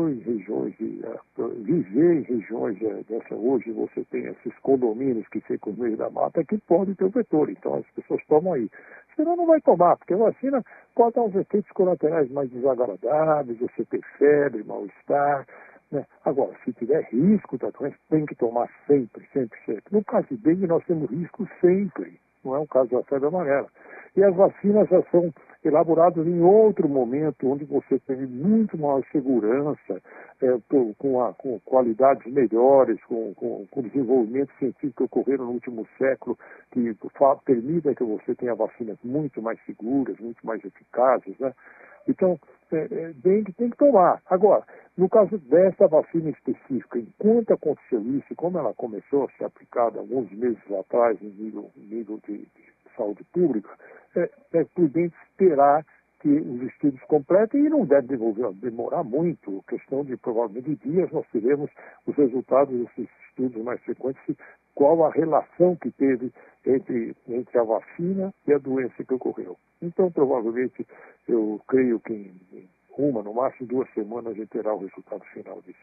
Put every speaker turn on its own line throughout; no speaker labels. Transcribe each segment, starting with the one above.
morando em regiões, viver em regiões dessa hoje, você tem esses condomínios que ficam no meio da mata que podem ter o vetor, então as pessoas tomam aí. Senão não vai tomar, porque a vacina pode dar uns efeitos colaterais mais desagradáveis, você ter febre, mal-estar, né? Agora, se tiver risco da doença, tem que tomar sempre, 100%. No caso de dengue, nós temos risco sempre, não é um caso da febre amarela. E as vacinas já são elaboradas em outro momento, onde você tem muito maior segurança, com qualidades melhores, com desenvolvimentos científicos que ocorreram no último século, que permitem que você tenha vacinas muito mais seguras, muito mais eficazes, né? Então, dengue tem que tomar. Agora, no caso dessa vacina específica, enquanto aconteceu isso, como ela começou a ser aplicada alguns meses atrás em nível de saúde pública, é prudente esperar que os estudos completem e não deve demorar muito, questão de provavelmente dias nós teremos os resultados desses estudos mais frequentes, qual a relação que teve entre a vacina e a doença que ocorreu. Então, provavelmente, eu creio que em uma, no máximo 2 semanas, a gente terá o resultado final disso.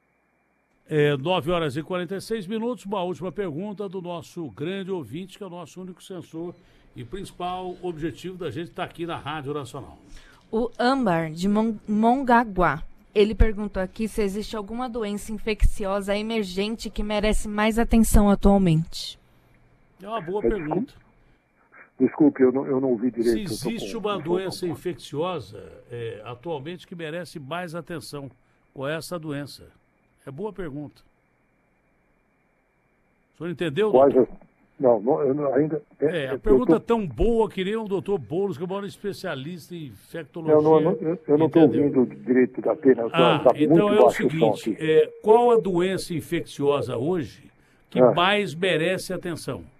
9h46, uma última pergunta do nosso grande ouvinte, que é o nosso único censor e principal objetivo da gente estar aqui na Rádio Nacional.
O Âmbar, de Mongaguá, ele perguntou aqui se existe alguma doença infecciosa emergente que merece mais atenção atualmente.
É uma boa pergunta.
Desculpe, eu não ouvi direito.
Se existe uma doença infecciosa atualmente que merece mais atenção, qual é essa doença? É boa pergunta. O senhor entendeu?
Não, eu ainda...
a pergunta é tão boa que nem o doutor Boulos, que é o maior especialista em infectologia.
Eu não estou ouvindo direito da pena.
Então é o seguinte, qual a doença infecciosa hoje que mais merece atenção?